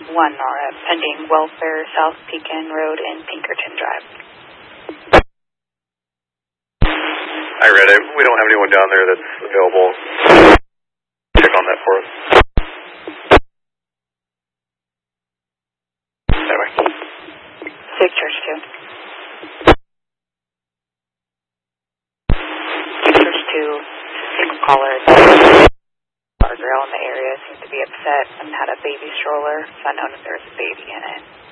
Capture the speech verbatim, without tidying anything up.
one R F pending Welfare, South Pecan Road and Pinkerton Drive. I read it. We don't have anyone down there that's available. Check on that for us. Anyway. Sig Church two. Sig Church two, single caller. A girl in the area seemed to be upset and had a baby stroller. It's unknown if there was a baby in it.